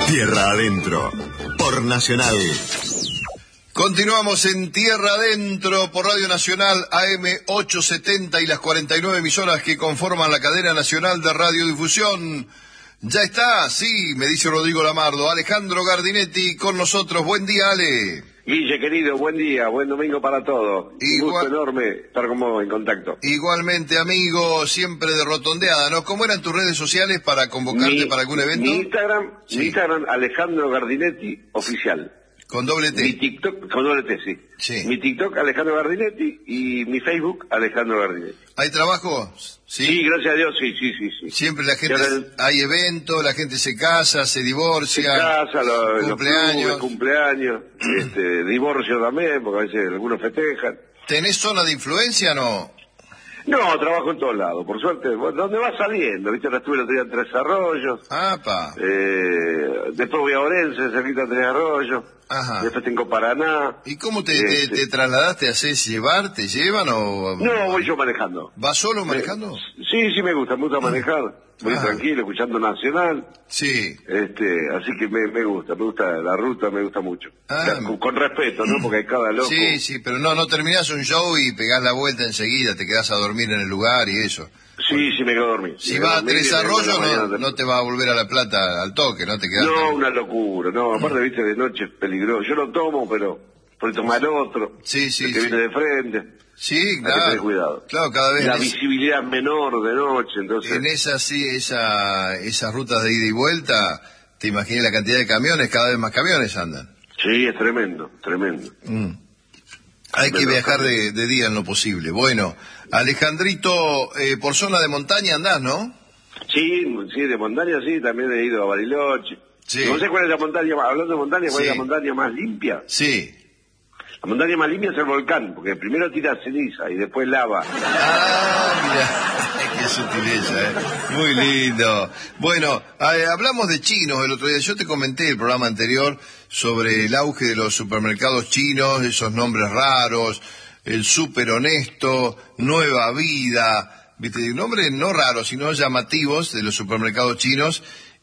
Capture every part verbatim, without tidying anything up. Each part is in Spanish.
Tierra Adentro, por Nacional. Continuamos en Tierra Adentro por Radio Nacional A M ochocientos setenta y las cuarenta y nueve emisoras que conforman la cadena nacional de radiodifusión. Ya está, sí, me dice Rodrigo Lamardo. Alejandro Gardinetti con nosotros. Buen día, Ale. Guille, querido, buen día, buen domingo para todos. Igual... Un gusto enorme estar con vos en contacto. Igualmente, amigo, siempre de rotondeada, ¿no? ¿Cómo eran tus redes sociales para convocarte mi, para algún evento? Mi Instagram, sí. mi Instagram, Alejandro Gardinetti, oficial. Con doble T. Mi TikTok, con doble T, sí. sí. Mi TikTok, Alejandro Gardinetti, y mi Facebook, Alejandro Gardinetti. ¿Hay trabajo? Sí, sí, gracias a Dios, sí, sí, sí. sí. Siempre la gente, el... hay eventos, la gente se casa, se divorcia. Se casa, lo, cumpleaños. Los cumpleaños, este, divorcio también, porque a veces algunos festejan. ¿Tenés zona de influencia o no? No, trabajo en todos lados, por suerte. ¿Dónde va saliendo? ¿Viste? Ahora estuve el otro día en Tres Arroyos. Ah, pa. Eh, después voy a Orense, cerquita de Tres Arroyos. Ajá. Después tengo Paraná. ¿Y cómo te, este... te, te trasladaste? ¿Hacés llevar? ¿Te llevan o...? No, voy yo manejando. ¿Vas solo manejando? Eh, sí, sí me gusta, me gusta manejar. Muy ah. tranquilo, escuchando Nacional. Sí. Este, así que me, me gusta, me gusta la ruta, me gusta mucho. Ah. La, con, con respeto, ¿no? Porque hay cada loco. Sí, sí, pero no, no terminás un show y pegás la vuelta enseguida, te quedás a dormir en el lugar y eso. Sí, sí me quedo a dormir. Si vas a Tres Arroyos no, no te va a volver a La Plata al toque, ¿no? Te quedás no, también. Una locura, no, aparte, viste, de noche es peligroso. Yo lo tomo, pero por tomar otro. Sí, sí, el que sí. viene de frente. Sí, claro. Hay que tener cuidado. Claro, cada vez. La es... visibilidad menor de noche, entonces. En esa, sí, esa, esas rutas de ida y vuelta, te imaginas la cantidad de camiones, cada vez más camiones andan. Sí, es tremendo, tremendo. Mm. Hay que viajar de, de día en lo posible. Bueno, Alejandrito, eh, por zona de montaña andás, ¿no? Sí, sí, de montaña sí, también he ido a Bariloche. Sí. No sé cuál es la montaña, hablando de montaña, ¿cuál sí. es la montaña más limpia? Sí. La montaña más limpia es el volcán, porque primero tira ceniza y después lava. Ah, mira, qué sutileza, ¿eh? Muy lindo. Bueno, eh, hablamos de chinos el otro día. Yo te comenté el programa anterior sobre el auge de los supermercados chinos, esos nombres raros, el Súper Honesto, Nueva Vida, ¿viste? Nombres no raros, sino llamativos de los supermercados chinos.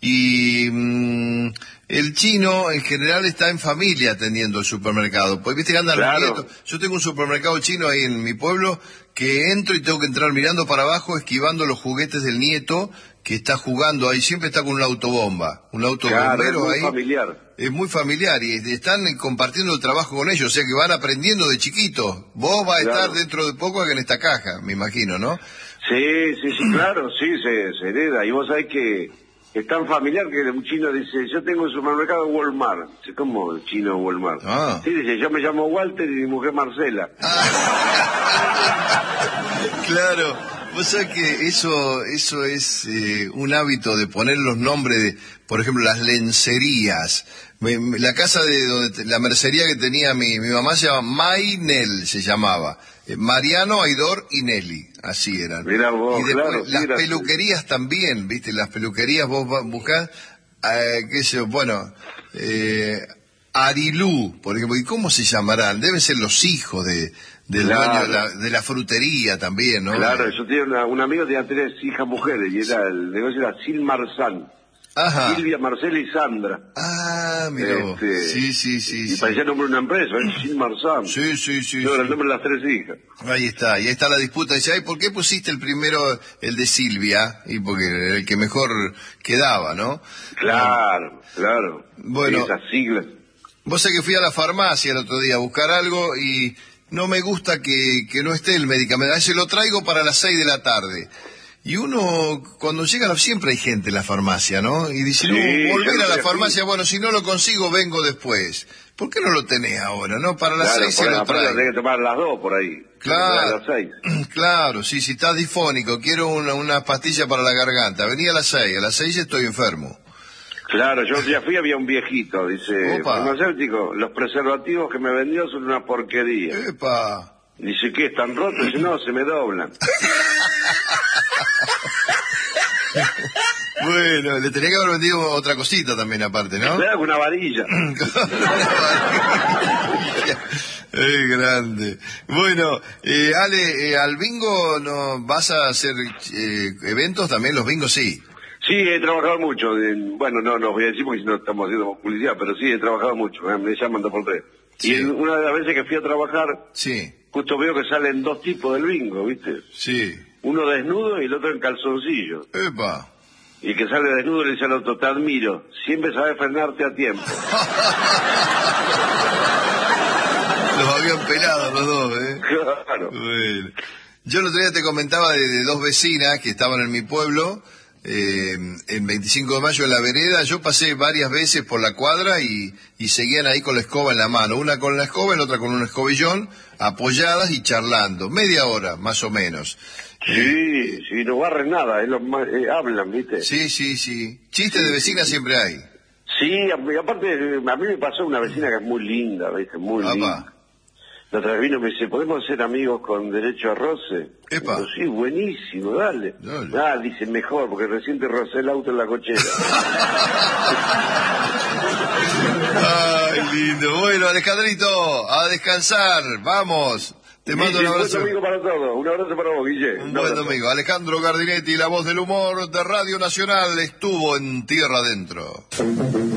Y mmm, el chino en general está en familia atendiendo el supermercado. Pues viste que andan claro. los nietos. Yo tengo un supermercado chino ahí en mi pueblo que entro y tengo que entrar mirando para abajo, esquivando los juguetes del nieto que está jugando ahí. Siempre está con una autobomba, un autobombero claro, es muy ahí. familiar. Es muy familiar y están compartiendo el trabajo con ellos, o sea que van aprendiendo de chiquitos. Vos vas a claro. estar dentro de poco en esta caja, me imagino, ¿no? Sí, sí, sí, claro, sí, se, se hereda. Y vos sabés que es tan familiar que un chino dice, yo tengo un supermercado Walmart. Dice, ¿cómo chino Walmart? Ah. Sí, dice, yo me llamo Walter y mi mujer Marcela. Ah. Claro, vos sabés que eso, eso es eh, un hábito de poner los nombres de, por ejemplo, las lencerías. Me, me, la casa de donde, la mercería que tenía mi, mi mamá se llama Maynel, se llamaba. Eh, Mariano, Aidor y Nelly, así eran. Mirá vos, y después claro, las mira, peluquerías sí. también, viste, las peluquerías vos buscás, eh, qué sé yo, bueno, eh, Arilú, por ejemplo, ¿y cómo se llamarán? Deben ser los hijos de, del claro. dueño de la, de la frutería también, ¿no? Claro, yo tenía una, un amigo que tenía tres hijas mujeres y era el negocio era Silmarzán. Ajá. Silvia, Marcela y Sandra. Ah, mira vos. Este, sí, sí, sí. Y sí. parecía el nombre de una empresa, ¿eh? Silmarzán. Sí, sí, sí. Yo sí. era el nombre de las tres hijas. Ahí está, y ahí está la disputa. Dice, ay, ¿por qué pusiste el primero, el de Silvia? Y porque era el que mejor quedaba, ¿no? Claro, claro. Bueno. Y esas siglas. Vos sabés que fui a la farmacia el otro día a buscar algo y no me gusta que, que no esté el medicamento. A veces lo traigo para las seis de la tarde. Y uno, cuando llega, siempre hay gente en la farmacia, ¿no? Y dice, sí, no, volver a la farmacia, aquí. Bueno, si no lo consigo, vengo después. ¿Por qué no lo tenés ahora, no? Para las claro, seis se lo traigo. Tenés que tomar las dos por ahí. Claro, a las seis. Claro, sí, si estás difónico, quiero una, una pastilla para la garganta. Vení a las seis, a las seis estoy enfermo. Claro, yo ya fui, había un viejito, dice, Opa. farmacéutico, los preservativos que me vendió son una porquería. Epa. Dice, ¿qué? ¿Están rotos? Dice, no, se me doblan. Bueno, le tenía que haber vendido otra cosita también aparte, ¿no? Claro, una varilla. Es grande. Bueno, eh, Ale, eh, al bingo no vas a hacer eh, eventos también, los bingos sí. Sí, he trabajado mucho. En, bueno, no, no voy a decir porque si no estamos haciendo publicidad, pero sí, he trabajado mucho. Me, me llaman dos por tres. Sí. Y en una de las veces que fui a trabajar, Sí, justo veo que salen dos tipos del bingo, ¿viste? sí. Uno desnudo y el otro en calzoncillo. Epa. Y el que sale desnudo le dice al otro, te admiro, siempre sabes frenarte a tiempo. Los habían pelado los dos, ¿eh? Claro. Bueno. Yo el otro día te comentaba de, de dos vecinas que estaban en mi pueblo, eh, en veinticinco de mayo en la vereda. Yo pasé varias veces por la cuadra y, y seguían ahí con la escoba en la mano. Una con la escoba y la otra con un escobillón, apoyadas y charlando. Media hora, más o menos. Sí, sí, no barren nada, es lo más, eh, hablan, ¿viste? Sí, sí, sí. Chistes de vecinas siempre hay. Sí, a- aparte, eh, a mí me pasó una vecina que es muy linda, ¿viste? Muy Apa. linda. La otra vez vino y me dice, ¿podemos ser amigos con derecho a roce? Epa. Digo, sí, buenísimo, dale. Dale. Ah, dice, mejor, porque recién te rocé el auto en la cochera. Ay, lindo. Bueno, Alejandrito, a descansar. Vamos. Te mando un Dice, abrazo. buen domingo para todos, un abrazo para vos, Guille. Un Un buen abrazo. domingo. Alejandro Gardinetti, la voz del humor de Radio Nacional, estuvo en Tierra Adentro.